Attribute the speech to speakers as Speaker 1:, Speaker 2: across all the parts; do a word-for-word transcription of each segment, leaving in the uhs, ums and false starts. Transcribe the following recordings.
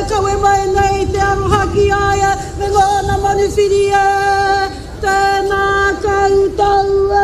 Speaker 1: kawe mai nei te aroha ki aia, me ngona manu whiria, tēnā koutou e.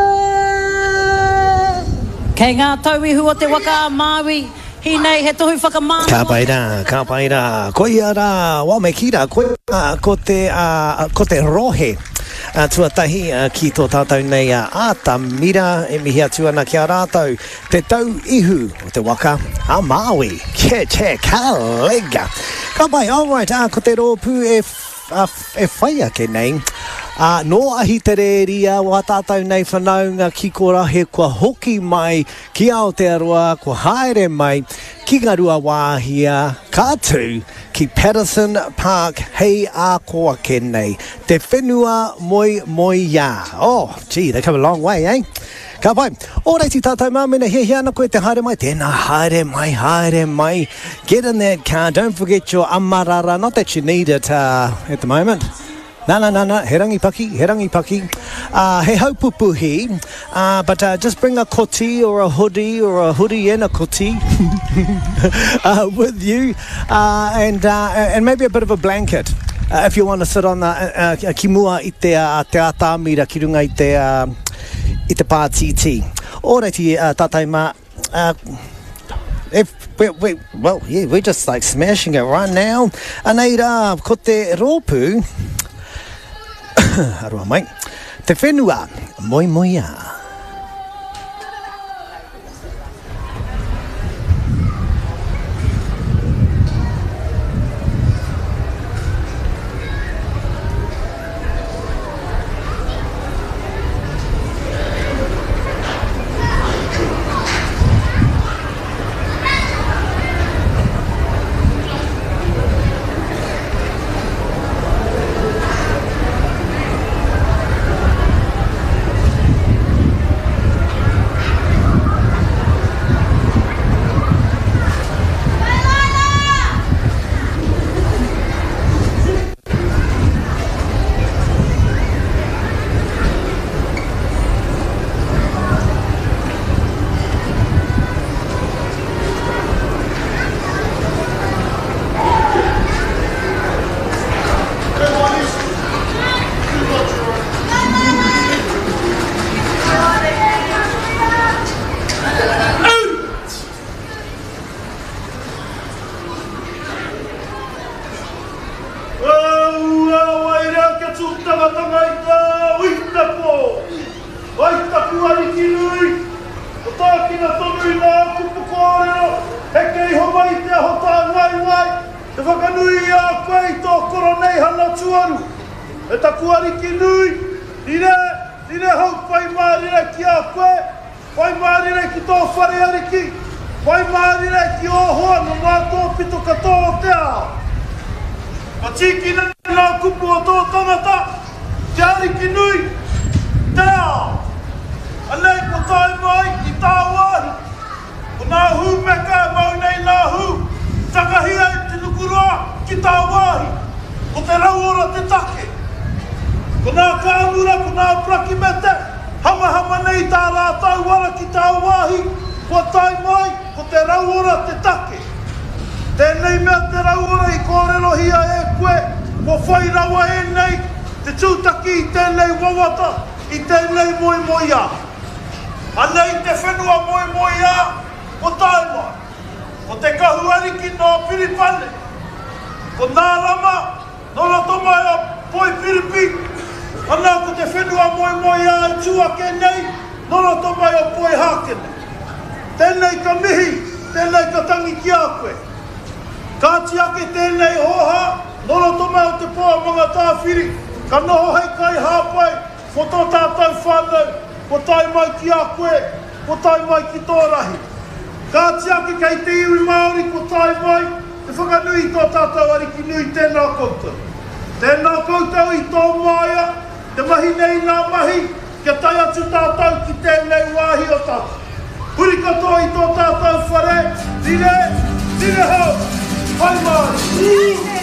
Speaker 2: Kei ngā tauihu o te waka a Māui, hi nei he tohu whakamāna.
Speaker 3: Ka pai rā, ka pai rā. Ko ia rā, wā me ki rā, ko, uh, ko, te, uh, ko te rohe. Uh, tuatahi uh, ki tō tātou nei uh, āta mira e mihi atu ana ki a rātou te tau ihu o te waka a Māui. Che, che, ka lega. Ka pai, alright, uh, ko te rōpū e, uh, e whaia ke nei. Uh, no ahi te re ria wa tātou nei whanaunga ki ko rahe kua hoki mai ki Aotearoa, kua haere mai ki ngā rua wāhia kātū ki Patterson Park hei ākoa ke nei. Te whenua moi moi ia. Oh, gee, they come a long way, eh? Ka pai, ōreiti tātou māmena hea hea ana koe te haere mai. Tēnā haere mai, haere mai. Get in that car, don't forget your amarara. Not that you need it uh, at the moment. No, no, no, no, he rangi paki, he rangi paki. Uh, he haupupuhi, uh, but uh, just bring a koti or a hoodie or a hoodie and a koti uh, with you, uh, and uh, and maybe a bit of a blanket. Uh, if you want to sit on the uh, uh, ki mua i te, uh, te atamira ki runga i te, uh, i te pātiti. Ōreiti uh, tātai mā, uh, if we, we, well, yeah, we're just like smashing it right now. Anei rā, ko te rōpū, Arua mai, te whenua, moi moi a.
Speaker 4: Tēnā koutou i tō māia, te mahi nei nā mahi, kia tai atu tātou ki tēnei wāhi o tātou. Puri katoa i tō tātou whare, dire, dire hau, hai mai.